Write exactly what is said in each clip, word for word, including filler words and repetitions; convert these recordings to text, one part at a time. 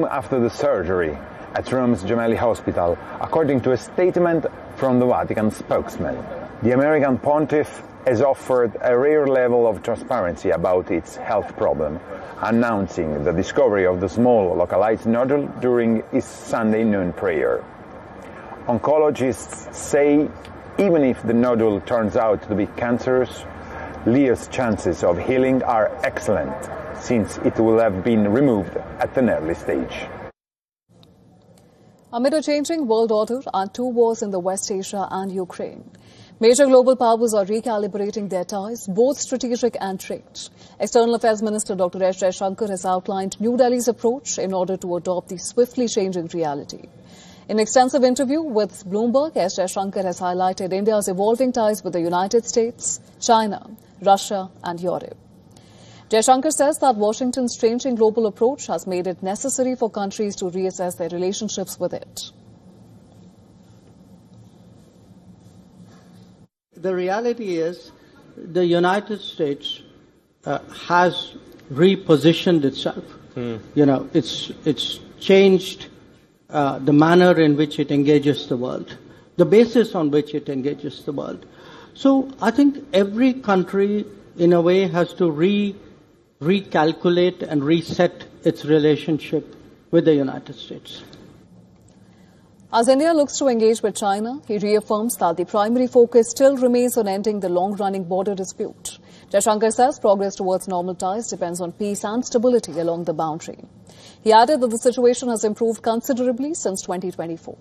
home after the surgery at Rome's Gemelli Hospital, according to a statement from the Vatican spokesman. The American pontiff has offered a rare level of transparency about its health problem, announcing the discovery of the small localized nodule during his Sunday noon prayer. Oncologists say even if the nodule turns out to be cancerous, Leo's chances of healing are excellent, since it will have been removed at an early stage. Amid a changing world order and two wars in the West Asia and Ukraine, major global powers are recalibrating their ties, both strategic and trade. External Affairs Minister Doctor S. Jaishankar has outlined New Delhi's approach in order to adopt the swiftly changing reality. In an extensive interview with Bloomberg, S. Jaishankar has highlighted India's evolving ties with the United States, China, Russia and Europe. Jaishankar says that Washington's changing global approach has made it necessary for countries to reassess their relationships with it. The reality is the United States uh, has repositioned itself. Hmm. You know, it's, it's changed uh, the manner in which it engages the world, the basis on which it engages the world. So I think every country, in a way, has to re recalculate and reset its relationship with the United States. As India looks to engage with China, he reaffirms that the primary focus still remains on ending the long-running border dispute. Jaishankar says progress towards normal ties depends on peace and stability along the boundary. He added that the situation has improved considerably since twenty twenty-four.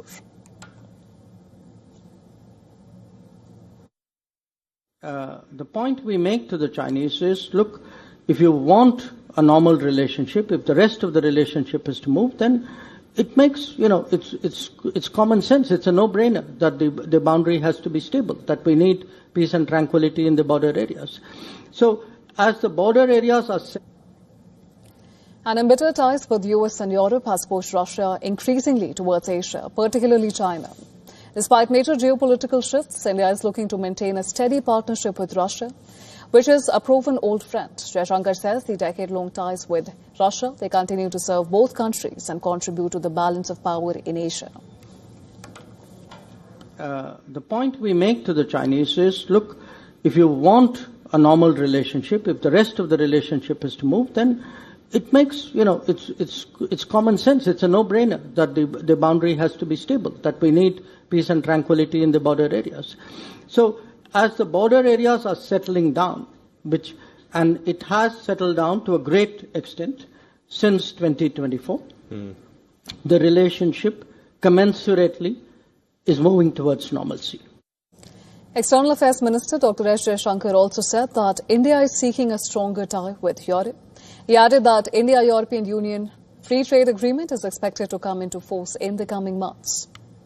Uh, the point we make to the Chinese is, look, if you want a normal relationship, if the rest of the relationship is to move, then it makes, you know, it's, it's, it's common sense. It's a no-brainer that the, the boundary has to be stable, that we need peace and tranquility in the border areas. So as the border areas are... And embittered ties with U S and Europe has pushed Russia increasingly towards Asia, particularly China. Despite major geopolitical shifts, India is looking to maintain a steady partnership with Russia, which is a proven old friend. Jaishankar says the decade-long ties with Russia, they continue to serve both countries and contribute to the balance of power in Asia. Uh, the point we make to the Chinese is, look, if you want a normal relationship, if the rest of the relationship is to move, then it makes, you know, it's, it's, it's common sense. It's a no-brainer that the, the boundary has to be stable, that we need peace and tranquility in the border areas. So as the border areas are settling down, which, and it has settled down to a great extent since twenty twenty-four, mm. the relationship commensurately is moving towards normalcy. External Affairs Minister Doctor S. Jaishankar also said that India is seeking a stronger tie with Europe. He added that India-European Union free trade agreement is expected to come into force in the coming months.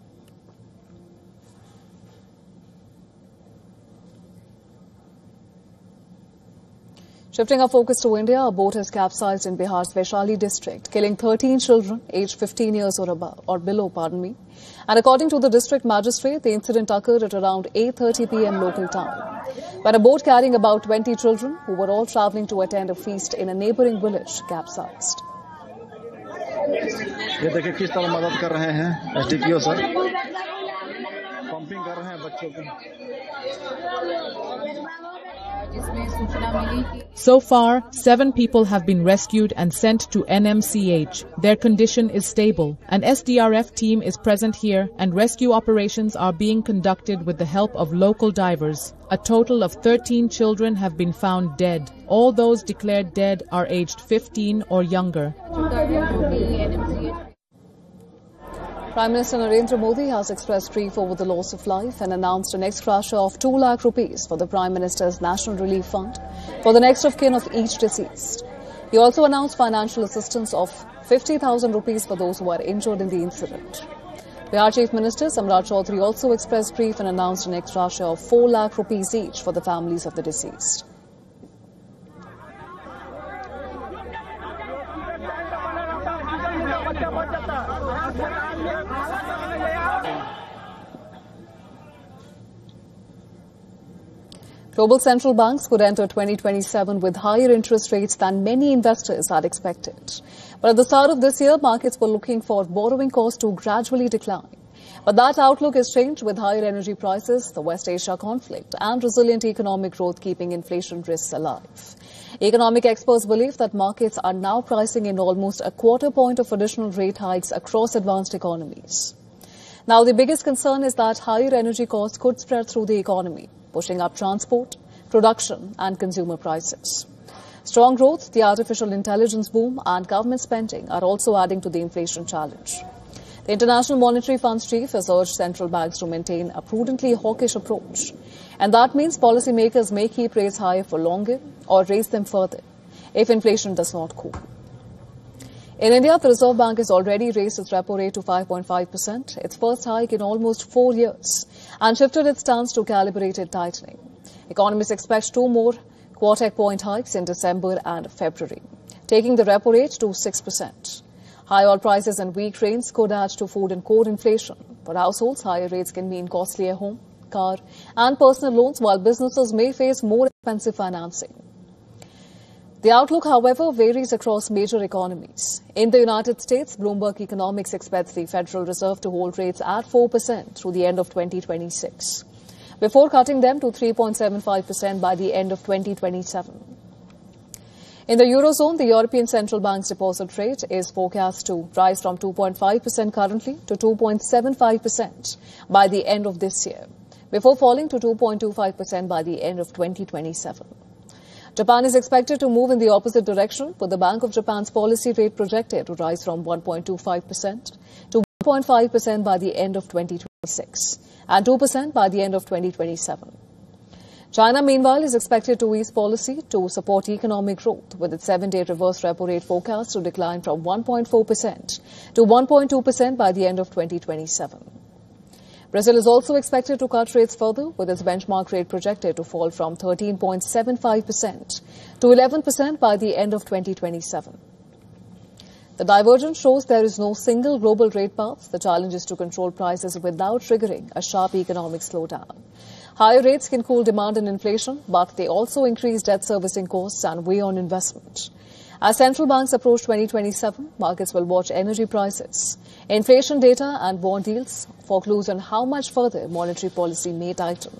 Shifting our focus to India, a boat has capsized in Bihar's Vaishali district, killing thirteen children aged fifteen years or above, or below, pardon me. And according to the district magistrate, the incident occurred at around eight thirty p m local time, when a boat carrying about twenty children, who were all travelling to attend a feast in a neighbouring village, capsized. ये देखिए किस तरह मदद कर रहे हैं SDPO sir pumping कर रहे हैं बच्चों को. So far, seven people have been rescued and sent to N M C H. Their condition is stable. An S D R F team is present here and rescue operations are being conducted with the help of local divers. A total of thirteen children have been found dead. All those declared dead are aged fifteen or younger. Prime Minister Narendra Modi has expressed grief over the loss of life and announced an ex-gratia of two lakh rupees for the Prime Minister's National Relief Fund for the next of kin of each deceased. He also announced financial assistance of fifty thousand rupees for those who are injured in the incident. Bihar Chief Minister Samrat Chaudhary also expressed grief and announced an ex-gratia of four lakh rupees each for the families of the deceased. Global central banks could enter twenty twenty-seven with higher interest rates than many investors had expected. But at the start of this year, markets were looking for borrowing costs to gradually decline. But that outlook has changed with higher energy prices, the West Asia conflict, and resilient economic growth keeping inflation risks alive. Economic experts believe that markets are now pricing in almost a quarter point of additional rate hikes across advanced economies. Now, the biggest concern is that higher energy costs could spread through the economy, pushing up transport, production, and consumer prices. Strong growth, the artificial intelligence boom, and government spending are also adding to the inflation challenge. The International Monetary Fund's chief has urged central banks to maintain a prudently hawkish approach. And that means policymakers may keep rates higher for longer or raise them further if inflation does not cool. In India, the Reserve Bank has already raised its repo rate to five point five percent, its first hike in almost four years, and shifted its stance to calibrated tightening. Economists expect two more quarter point hikes in December and February, taking the repo rate to six percent. High oil prices and weak rains could add to food and core inflation. For households, higher rates can mean costlier home, car, and personal loans, while businesses may face more expensive financing. The outlook, however, varies across major economies. In the United States, Bloomberg Economics expects the Federal Reserve to hold rates at four percent through the end of twenty twenty-six, before cutting them to three point seven five percent by the end of twenty twenty-seven. In the Eurozone, the European Central Bank's deposit rate is forecast to rise from two point five percent currently to two point seven five percent by the end of this year, before falling to two point two five percent by the end of twenty twenty-seven. Japan is expected to move in the opposite direction, with the Bank of Japan's policy rate projected to rise from one point two five percent to one point five percent by the end of twenty twenty-six and two percent by the end of twenty twenty-seven. China, meanwhile, is expected to ease policy to support economic growth, with its seven-day reverse repo rate forecast to decline from one point four percent to one point two percent by the end of twenty twenty-seven. Brazil is also expected to cut rates further, with its benchmark rate projected to fall from thirteen point seven five percent to eleven percent by the end of twenty twenty-seven. The divergence shows there is no single global rate path. The challenge is to control prices without triggering a sharp economic slowdown. Higher rates can cool demand and inflation, but they also increase debt servicing costs and weigh on investment. As central banks approach twenty twenty-seven, markets will watch energy prices, inflation data and bond yields for clues on how much further monetary policy may tighten.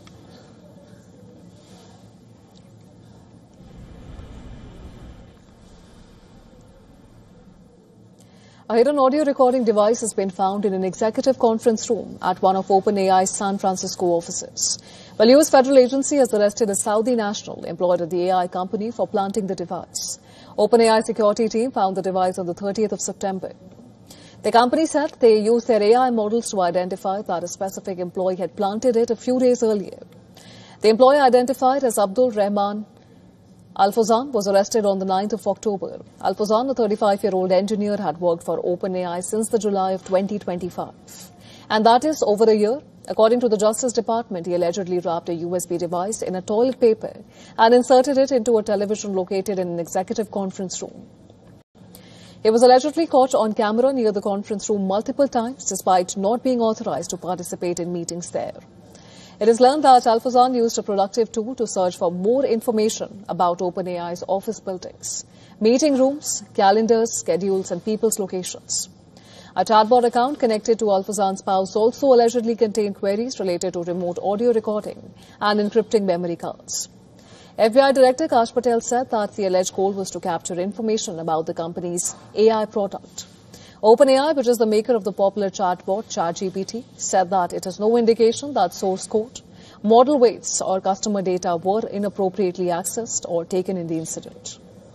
A hidden audio recording device has been found in an executive conference room at one of OpenAI's San Francisco offices. Well, U S federal agency has arrested a Saudi national employed at the A I company for planting the device. OpenAI security team found the device on the thirtieth of September. The company said they used their A I models to identify that a specific employee had planted it a few days earlier. The employee, identified as Abdul Rahman Alfozan, was arrested on the ninth of October. Alfozan, a thirty-five-year-old engineer, had worked for OpenAI since the July of twenty twenty-five. And that is over a year. According to the Justice Department, he allegedly wrapped a U S B device in a toilet paper and inserted it into a television located in an executive conference room. He was allegedly caught on camera near the conference room multiple times, despite not being authorized to participate in meetings there. It is learned that Alfozan used a productive tool to search for more information about OpenAI's office buildings, meeting rooms, calendars, schedules, and people's locations. A chatbot account connected to Alfozan's spouse also allegedly contained queries related to remote audio recording and encrypting memory cards. F B I Director Kash Patel said that the alleged goal was to capture information about the company's A I product. OpenAI, which is the maker of the popular chatbot ChatGPT, said that it has no indication that source code, model weights, or customer data were inappropriately accessed or taken in the incident.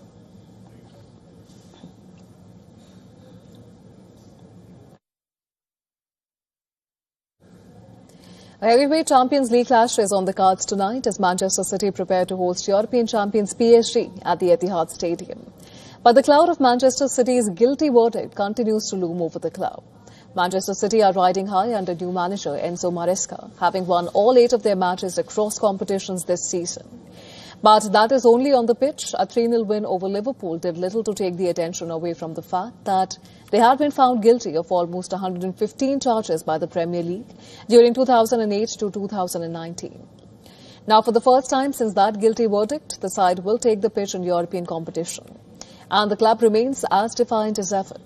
A heavyweight Champions League clash is on the cards tonight as Manchester City prepare to host European champions P S G at the Etihad Stadium. But the cloud of Manchester City's guilty verdict continues to loom over the club. Manchester City are riding high under new manager Enzo Maresca, having won all eight of their matches across competitions this season. But that is only on the pitch. A three nil win over Liverpool did little to take the attention away from the fact that they had been found guilty of almost one hundred fifteen charges by the Premier League during two thousand eight to two thousand nineteen. Now, for the first time since that guilty verdict, the side will take the pitch in European competition. And the club remains as defiant as ever.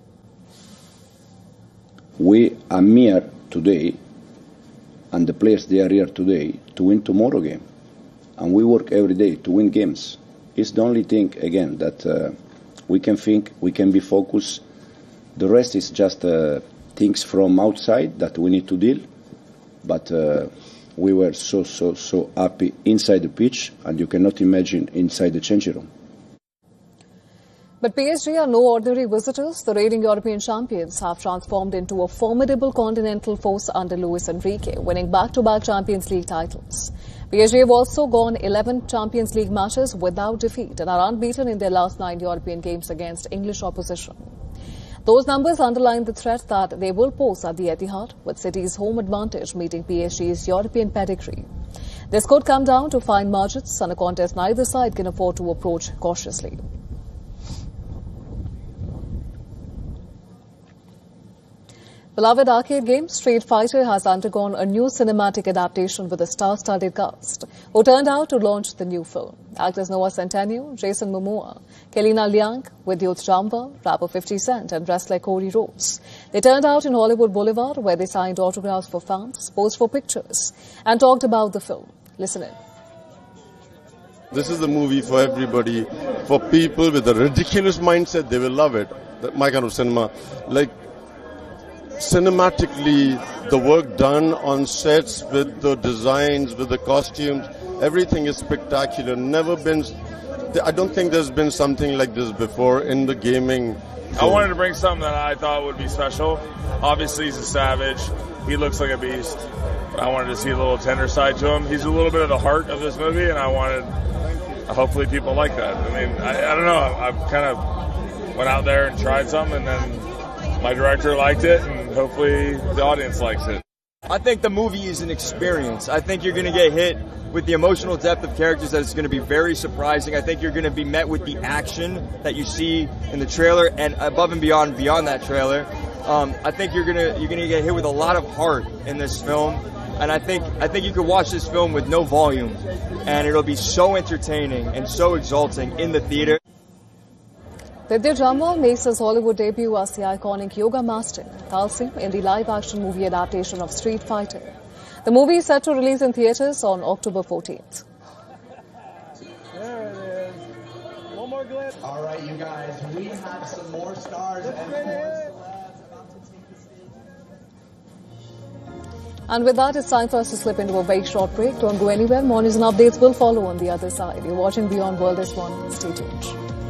We are here today, and the players, they are here today to win tomorrow game. And we work every day to win games. It's the only thing, again, that uh, we can think, we can be focused. The rest is just uh, things from outside that we need to deal. But uh, we were so, so, so happy inside the pitch, and you cannot imagine inside the changing room. But P S G are no ordinary visitors. The reigning European champions have transformed into a formidable continental force under Luis Enrique, winning back-to-back Champions League titles. P S G have also gone eleven Champions League matches without defeat and are unbeaten in their last nine European games against English opposition. Those numbers underline the threat that they will pose at the Etihad, with City's home advantage meeting P S G's European pedigree. This could come down to fine margins and a contest neither side can afford to approach cautiously. Beloved arcade game Street Fighter has undergone a new cinematic adaptation with a star-studded cast, who turned out to launch the new film. Actors Noah Centineo, Jason Momoa, Kelina Liang, Vidyut Jamba, rapper fifty cent and wrestler Cody Rhodes. They turned out in Hollywood Boulevard, where they signed autographs for fans, posed for pictures, and talked about the film. Listen in. This is the movie for everybody. For people with a ridiculous mindset, they will love it. My kind of cinema. Like, cinematically, the work done on sets with the designs, with the costumes, everything is spectacular. Never been, I don't think there's been something like this before in the gaming. I wanted to bring something that I thought would be special. Obviously, he's a savage. He looks like a beast. I wanted to see a little tender side to him. He's a little bit of the heart of this movie, and I wanted, hopefully people like that. I mean, I, I don't know. I, I kind of went out there and tried something, and then my director liked it, and hopefully the audience likes it. I think the movie is an experience. I think you're going to get hit with the emotional depth of characters that is going to be very surprising. I think you're going to be met with the action that you see in the trailer and above and beyond beyond that trailer. Um, I think you're going to you're going to get hit with a lot of heart in this film, and I think I think you could watch this film with no volume, and it'll be so entertaining and so exalting in the theater. Vidyut Jamba makes his Hollywood debut as the iconic yoga master, Talsim, in the live-action movie adaptation of Street Fighter. The movie is set to release in theatres on October fourteenth. There it is. One more glitch. All right, you guys, we have some more stars and more celebs about to take the stage. And with that, it's time for us to slip into a very short break. Don't go anywhere. More news and updates will follow on the other side. You're watching Beyond World is One. Stay tuned.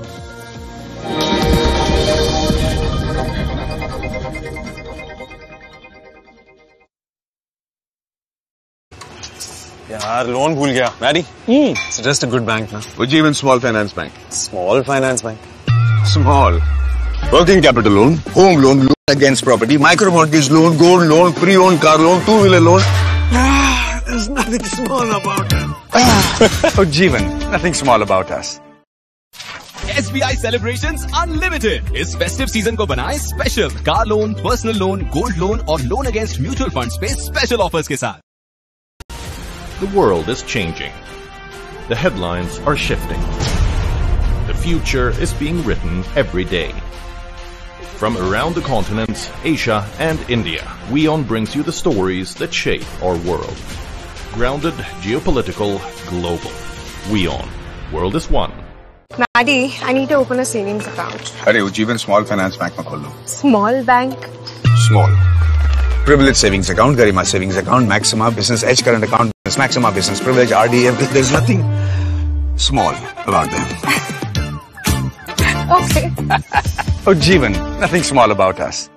यार loan भूल गया Maddie suggest a good bank ना Ujjivan Small Finance Bank. Small finance bank Small. Working capital loan, home loan, loan against property, micro mortgage loan, gold loan, pre-owned car loan, two-wheeler loan. ah, there's nothing small about it Ujjivan, nothing small about us. S B I Celebrations Unlimited इस festive season को बनाए special car loan, personal loan, gold loan और loan against mutual funds पे special offers के साथ. The world is changing. The headlines are shifting. The future is being written every day. From around the continents, Asia and India, WION brings you the stories that shape our world. Grounded, geopolitical, global. WION. World is one. Maddie, I need to open a savings account. अरे Ujjivan Small Finance Bank में खोल लो. Small bank? Small. Privilege savings account, Garima savings account, Maxima business, Edge current account, Maxima business privilege, R D F. There's nothing small about them. Okay. Ujjivan, nothing small about us.